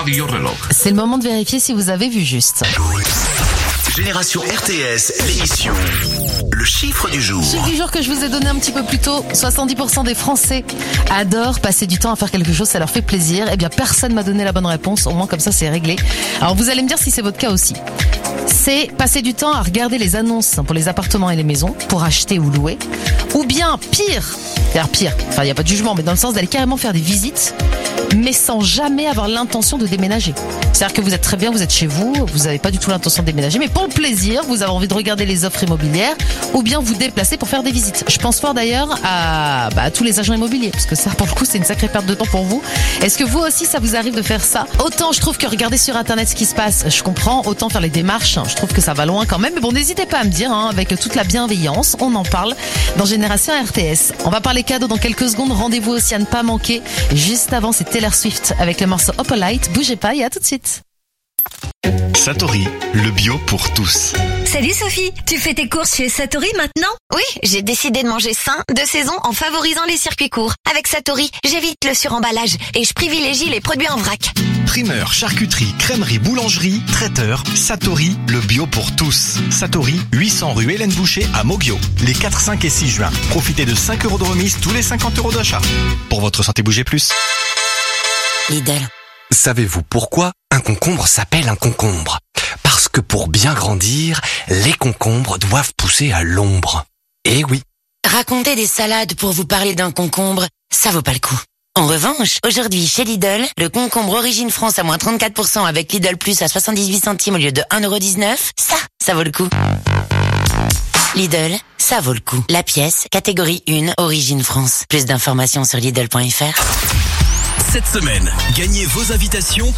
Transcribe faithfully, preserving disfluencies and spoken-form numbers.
Radioreloj. C'est le moment de vérifier si vous avez vu juste. Génération R T S, l'émission. Le chiffre du jour. Chiffre du jour que je vous ai donné un petit peu plus tôt. soixante-dix pour cent des Français adorent passer du temps à faire quelque chose, ça leur fait plaisir. Eh bien, personne m'a donné la bonne réponse. Au moins, comme ça, c'est réglé. Alors, vous allez me dire si c'est votre cas aussi. C'est passer du temps à regarder les annonces pour les appartements et les maisons, pour acheter ou louer. Ou bien, pire, c'est-à-dire pire, enfin, il n'y a pas de jugement, mais dans le sens d'aller carrément faire des visites, mais sans jamais avoir l'intention de déménager. C'est-à-dire que vous êtes très bien, vous êtes chez vous, vous n'avez pas du tout l'intention de déménager, mais pour le plaisir, vous avez envie de regarder les offres immobilières, ou bien vous déplacer pour faire des visites. Je pense fort d'ailleurs à, bah, à tous les agents immobiliers, parce que ça, pour le coup, c'est une sacrée perte de temps pour vous. Est-ce que vous aussi, ça vous arrive de faire ça? Autant je trouve que regarder sur Internet ce qui se passe, je comprends, autant faire les démarches, je trouve que ça va loin quand même. Mais bon, n'hésitez pas à me dire, hein, avec toute la bienveillance, on en parle dans Génération R T S. On va parler cadeaux dans quelques secondes, rendez-vous aussi à ne pas manquer. Juste avant, c'est Taylor Swift avec le morceau Opalite. Bougez pas et à tout de suite. Satori, le bio pour tous. Salut Sophie, tu fais tes courses chez Satori maintenant? Oui, j'ai décidé de manger sain de saison en favorisant les circuits courts. Avec Satori, j'évite le suremballage et je privilégie les produits en vrac. Primeur, charcuterie, crèmerie, boulangerie, traiteur, Satori, le bio pour tous. Satori, huit cents rue Hélène Boucher à Moguio. Les quatre, cinq et six juin. Profitez de cinq euros de remise tous les cinquante euros d'achat. Pour votre santé, bougez plus. Lidl. Savez-vous pourquoi un concombre s'appelle un concombre? Parce que pour bien grandir, les concombres doivent pousser à l'ombre. Eh oui. Raconter des salades pour vous parler d'un concombre, ça vaut pas le coup. En revanche, aujourd'hui chez Lidl, le concombre Origine France à moins trente-quatre pour cent avec Lidl Plus à soixante-dix-huit centimes au lieu de un euro dix-neuf, ça, ça vaut le coup. Lidl, ça vaut le coup. La pièce, catégorie un, Origine France. Plus d'informations sur Lidl point F R. Cette semaine, gagnez vos invitations